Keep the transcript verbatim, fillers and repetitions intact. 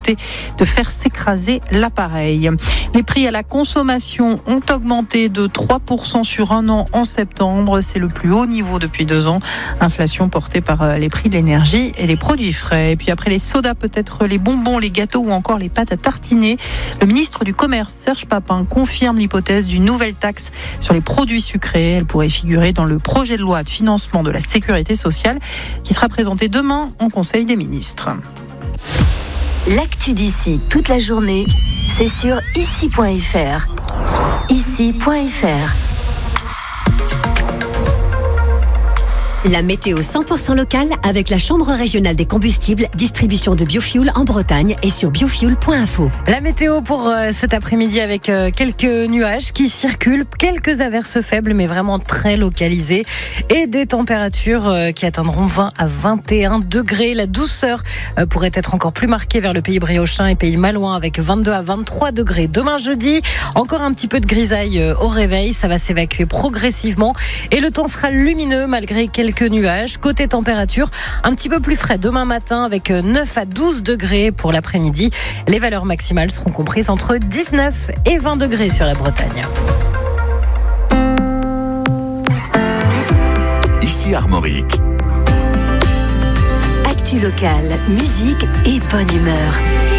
tenter de faire s'écraser l'appareil. Les prix à la consommation ont augmenté de trois pour cent sur un an en septembre. C'est le plus haut niveau depuis deux ans. Inflation portée par les prix de l'énergie et les produits frais. Et puis après les sodas, peut-être les bonbons, les gâteaux ou encore les pâtes à tartiner. Le ministre du Commerce, Serge Papin, confirme l'hypothèse d'une nouvelle taxe sur les produits sucrés. Elle pourrait figurer dans le projet de loi de financement de la sécurité sociale qui sera présenté demain en Conseil des ministres. L'actu d'ici toute la journée, c'est sur ici point f r. ici point f r. La météo cent pour cent locale avec la Chambre régionale des combustibles, distribution de biofuel en Bretagne et sur biofuel point info. La météo pour euh, cet après-midi avec euh, quelques nuages qui circulent, quelques averses faibles mais vraiment très localisées et des températures euh, qui atteindront vingt à vingt et un degrés. La douceur euh, pourrait être encore plus marquée vers le pays briochin et pays malouin avec vingt-deux à vingt-trois degrés. Demain jeudi, encore un petit peu de grisaille euh, au réveil, ça va s'évacuer progressivement et le temps sera lumineux malgré quelques Quelques nuages. Côté température, un petit peu plus frais demain matin avec neuf à douze degrés pour l'après-midi. Les valeurs maximales seront comprises entre dix-neuf et vingt degrés sur la Bretagne. Ici Armorique. Actu locale, musique et bonne humeur.